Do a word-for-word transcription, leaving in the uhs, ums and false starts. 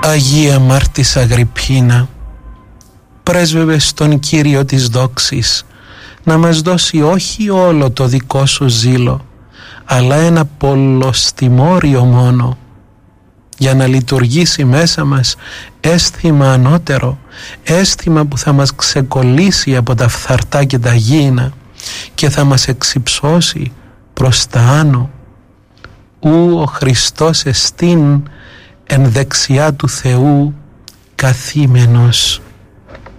Αγία Μάρτης Αγριππίνα, πρέσβευε στον Κύριο της δόξης να μας δώσει όχι όλο το δικό σου ζήλο, αλλά ένα πολλοστιμόριο μόνο, για να λειτουργήσει μέσα μας αίσθημα ανώτερο, αίσθημα που θα μας ξεκολλήσει από τα φθαρτά και τα γήινα και θα μας εξυψώσει προς τα άνω. Ου ο Χριστός εστίν εν δεξιά του Θεού καθήμενος.